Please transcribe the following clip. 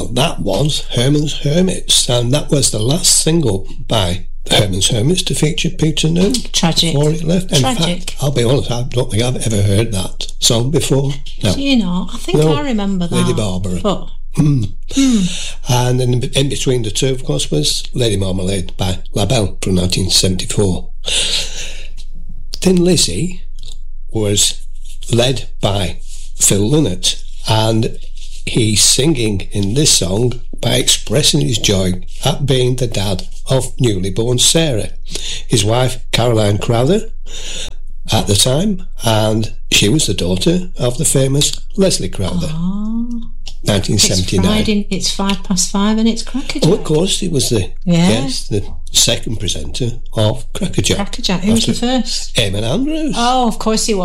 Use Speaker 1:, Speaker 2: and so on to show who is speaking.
Speaker 1: Well, that was Herman's Hermits, and that was the last single by Herman's Hermits to feature Peter Noone.
Speaker 2: Tragic.
Speaker 1: Before it left. In
Speaker 2: Tragic.
Speaker 1: fact, I'll be honest, I don't think I've ever heard that song before. No.
Speaker 2: Do you know? I think I remember that.
Speaker 1: Lady Barbara.
Speaker 2: But...
Speaker 1: And in between the two, of course, was Lady Marmalade by LaBelle from 1974. Thin Lizzy was led by Phil Lynott, and he's singing in this song by expressing his joy at being the dad of newly born Sarah, his wife Caroline Crowther at the time, and she was the daughter of the famous Leslie Crowther. 1979.
Speaker 2: It's 5:05 and it's Crackerjack.
Speaker 1: Oh, of course, it was the second presenter of Crackerjack.
Speaker 2: Crackerjack. Who was the first?
Speaker 1: Eamon Andrews.
Speaker 2: Oh, of course he was.